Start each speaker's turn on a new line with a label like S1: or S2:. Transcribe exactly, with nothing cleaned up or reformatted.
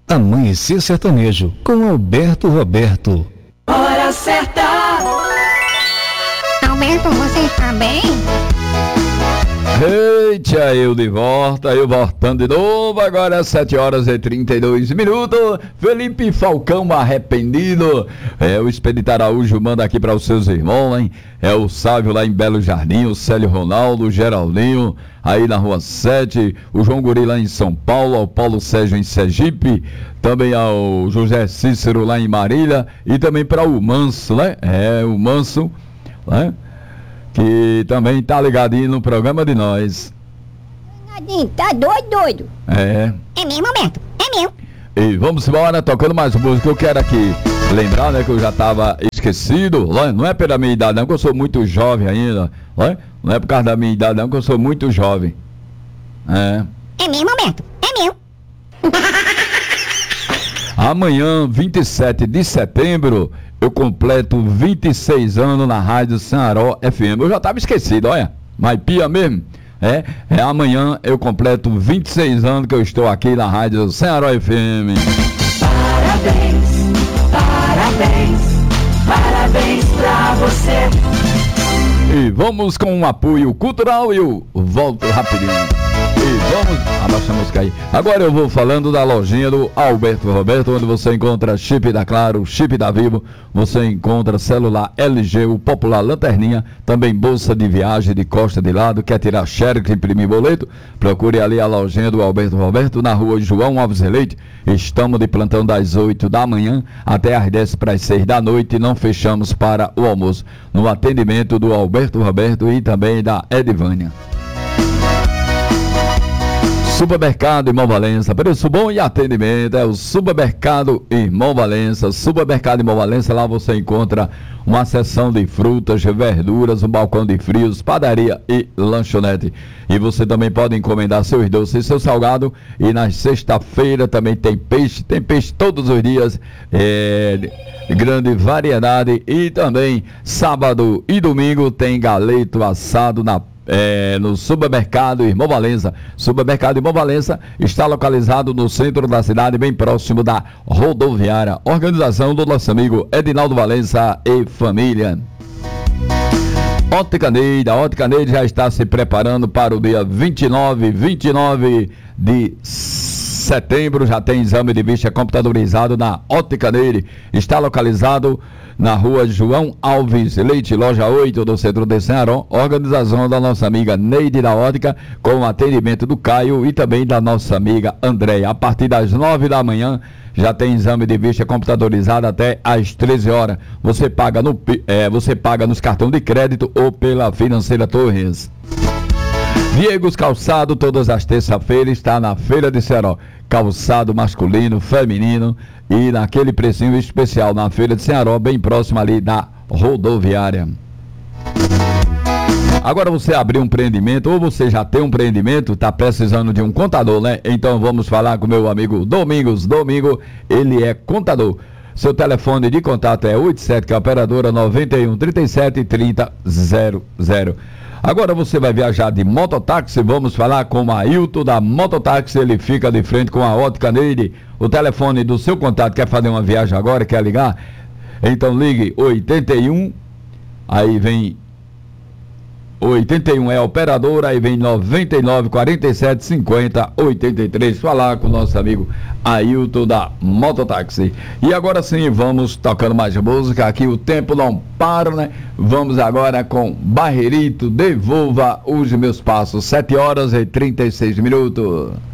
S1: Amanhecer Sertanejo, com Alberto Roberto.
S2: Hora certa!
S3: Alberto, você está bem?
S4: Eita, eu de volta, eu voltando de novo, agora às sete horas e trinta e dois minutos, Felipe Falcão arrependido, é o Expedito Araújo manda aqui para os seus irmãos, hein? É o Sávio lá em Belo Jardim, o Célio Ronaldo, o Geraldinho, aí na Rua sete, o João Guri lá em São Paulo, ao Paulo Sérgio em Sergipe, também ao José Cícero lá em Marília, e também para o Manso, né? É, o Manso, né? Que também tá ligadinho no programa de nós.
S3: Tá doido, doido.
S4: É.
S3: É mesmo, Alberto? É mesmo.
S4: E vamos embora, tocando mais música. Eu quero aqui lembrar, né, que eu já tava esquecido. Não é pela minha idade, não, que eu sou muito jovem ainda. Não é por causa da minha idade, não, que eu sou muito jovem. É.
S3: É mesmo, Alberto? É mesmo.
S4: Amanhã, vinte e sete de setembro, eu completo vinte e seis anos na Rádio Sanaró F M. Eu já estava esquecido, olha, mas pia mesmo. É, é amanhã eu completo vinte e seis anos que eu estou aqui na Rádio Sanaró F M.
S2: Parabéns, parabéns, parabéns pra você.
S4: E vamos com um apoio cultural e eu volto rapidinho. E vamos, abaixa a música aí. Agora eu vou falando da lojinha do Alberto Roberto, onde você encontra chip da Claro, chip da Vivo, você encontra celular L G, o popular lanterninha, também bolsa de viagem de costa de lado, quer tirar xerox, imprimir boleto? Procure ali a lojinha do Alberto Roberto, na rua João Alves Leite. Estamos de plantão das oito da manhã até às dez para as seis da noite, não fechamos para o almoço. No atendimento do Alberto Roberto e também da Edivânia. Supermercado Irmão Valença, preço bom e atendimento, é o Supermercado Irmão Valença. Supermercado Irmão Valença, lá você encontra uma seção de frutas, verduras, um balcão de frios, padaria e lanchonete. E você também pode encomendar seus doces e seu salgado. E na sexta-feira também tem peixe, tem peixe todos os dias, é, grande variedade. E também sábado e domingo tem galeto assado na É, no Supermercado Irmão Valença. Supermercado Irmão Valença está localizado no centro da cidade, bem próximo da rodoviária. Organização do nosso amigo Edinaldo Valença e família. Ótica Neide, a Ótica Neide já está se preparando para o dia vinte e nove, vinte e nove de setembro, já tem exame de vista computadorizado na Ótica Neide. Está localizado na rua João Alves Leite, loja oito do centro de Sanaró. Organização da nossa amiga Neide da Ótica, com atendimento do Caio e também da nossa amiga Andréia. A partir das nove da manhã já tem exame de vista computadorizado até às treze horas. Você paga, no, é, você paga nos cartões de crédito ou pela Financeira Torres. Diegos Calçado, todas as terças-feiras, está na Feira de Sanaró. Calçado masculino, feminino e naquele precinho especial na Feira de Sanaró, bem próximo ali da rodoviária. Agora você abriu um empreendimento ou você já tem um empreendimento, está precisando de um contador, né? Então vamos falar com meu amigo Domingos. Domingo, ele é contador. Seu telefone de contato é oitenta e sete, que é a operadora noventa e um, trinta e sete, trinta, zero zero. Agora você vai viajar de mototáxi, vamos falar com o Ailton da Mototáxi, ele fica de frente com a Ótica Neide. O telefone do seu contato, quer fazer uma viagem agora, quer ligar? Então ligue oitenta e um, aí vem oitenta e um é a operadora, aí vem noventa e nove, quarenta e sete, cinquenta, oitenta e três, falar com o nosso amigo Ailton da Mototáxi. E agora sim, vamos tocando mais música, aqui o tempo não para, né? Vamos agora com Barreirito, Devolva os Meus Passos, sete horas e trinta e seis minutos.